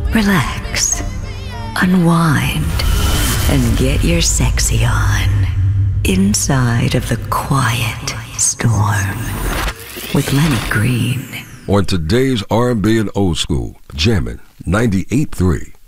relax, unwind, and get your sexy on inside of the quiet storm with Lenny Green. On today's R&B and Old School, jamming 98.3